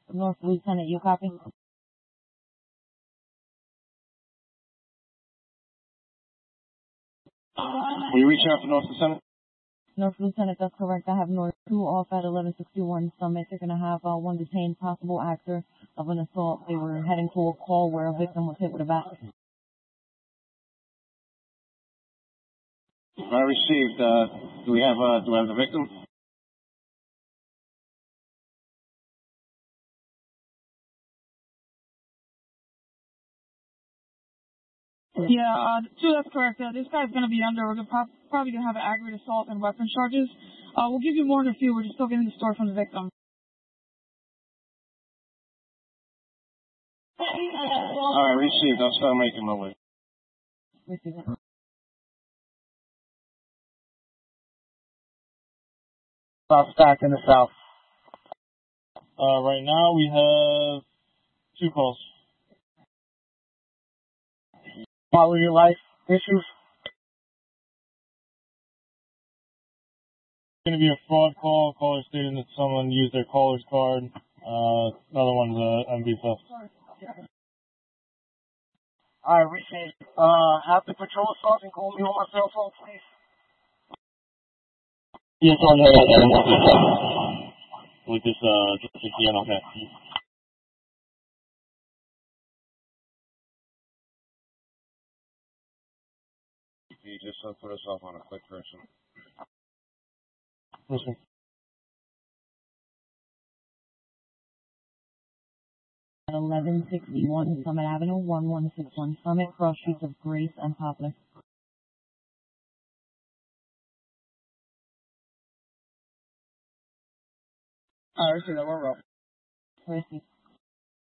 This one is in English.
North Lieutenant, you copy? Will you reach out for North Lieutenant? North Lieutenant, that's correct. I have North 2 off at 1161 Summit. They're going to have one detained possible actor of an assault. They were heading to a call where a victim was hit with a bat. I received. Do we have the victim? Yeah, two, that's correct. This guy's going to be under. We're probably going to have an aggravated assault and weapons charges. We'll give you more in a few. We're just still getting the story from the victim. All right, received. I'll start making my way. Received. Stop stacked in the south. Right now we have 2 calls. Quality of life issues? It's going to be a fraud call. Caller stating that someone used their caller's card. Another one's MV theft. All right, received. Have the patrol sergeant call me on my cell phone, please. Yes, on with this okay. He just put us off on a quick person. Listen. At 1161 Summit Avenue, 1161 Summit, cross streets of Grace and Poplar. All right, see that we're up. Received.